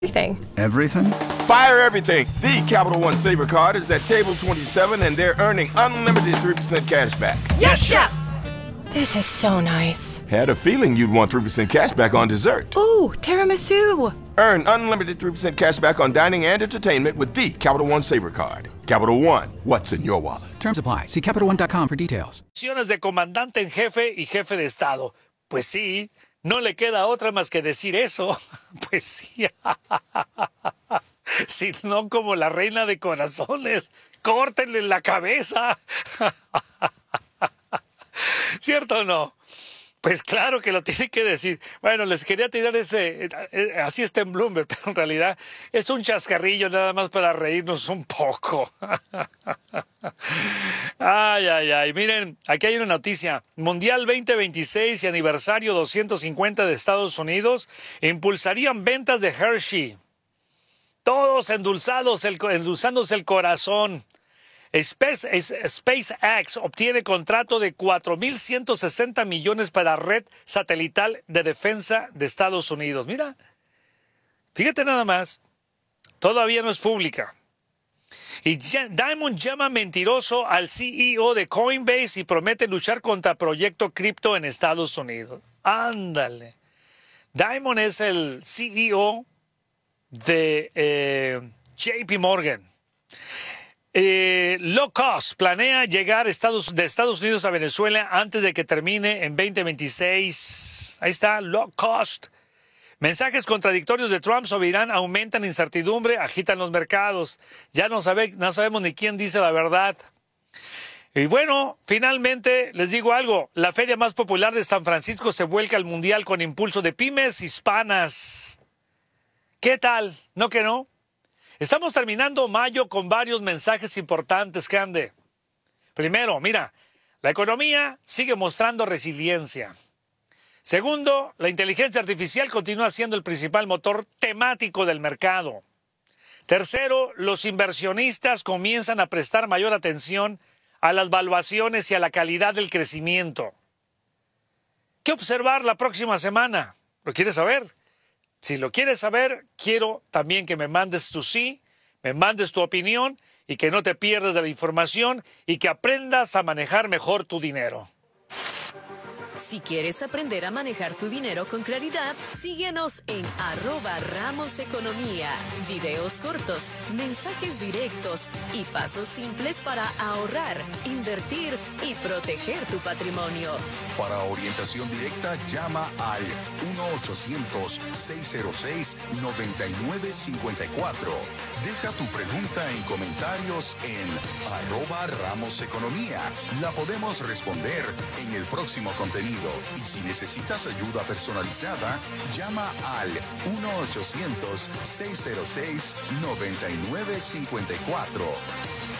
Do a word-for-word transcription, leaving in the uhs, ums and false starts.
Everything. Everything? Fire everything. The Capital One Saver Card is at table twenty-seven, and they're earning unlimited three percent cash back. Yes, Chef! This is so nice. Had a feeling you'd want three percent cash back on dessert. Ooh, tiramisu. Earn unlimited three percent cash back on dining and entertainment with the Capital One Saver Card. Capital One, what's in your wallet? Terms apply. See Capital One dot com for details. De comandante en jefe y jefe de Estado. Pues sí, no le queda otra más que decir eso. Pues sí. Si no, como la reina de corazones, córtenle la cabeza. ¿Cierto o no? Pues claro que lo tiene que decir. Bueno, les quería tirar ese, así está en Bloomberg, pero en realidad es un chascarrillo nada más para reírnos un poco. Ay, ay, ay. Miren, aquí hay una noticia. Mundial veinte veintiséis y aniversario doscientos cincuenta de Estados Unidos impulsarían ventas de Hershey. Todos endulzados, el, endulzándose el corazón. Space, SpaceX obtiene contrato de cuatro mil ciento sesenta millones para red satelital de defensa de Estados Unidos. Mira, fíjate nada más, todavía no es pública. Y Diamond llama mentiroso al C E O de Coinbase y promete luchar contra Proyecto Cripto en Estados Unidos. Ándale. Diamond es el C E O de eh, J P Morgan. Eh, Low Cost planea llegar Estados, de Estados Unidos a Venezuela antes de que termine en veinte veintiséis. Ahí está, Low Cost. Mensajes contradictorios de Trump sobre Irán aumentan incertidumbre, agitan los mercados. Ya no, sabe, no sabemos ni quién dice la verdad. Y bueno, finalmente les digo algo. La feria más popular de San Francisco se vuelca al mundial con impulso de pymes hispanas. ¿Qué tal? ¿No que no? Estamos terminando mayo con varios mensajes importantes, que ande. Primero, mira, la economía sigue mostrando resiliencia. Segundo, la inteligencia artificial continúa siendo el principal motor temático del mercado. Tercero, los inversionistas comienzan a prestar mayor atención a las valuaciones y a la calidad del crecimiento. ¿Qué observar la próxima semana? ¿Lo quieres saber? Si lo quieres saber, quiero también que me mandes tu sí, me mandes tu opinión y que no te pierdas de la información y que aprendas a manejar mejor tu dinero. Si quieres aprender a manejar tu dinero con claridad, síguenos en arroba Ramos Economía. Videos cortos, mensajes directos y pasos simples para ahorrar, invertir y proteger tu patrimonio. Para orientación directa, llama al uno ochocientos, seis cero seis, nueve nueve cinco cuatro. Deja tu pregunta en comentarios en arroba Ramos Economía. La podemos responder en el próximo contenido. Y si necesitas ayuda personalizada, llama al uno ochocientos, seis cero seis, nueve nueve cinco cuatro.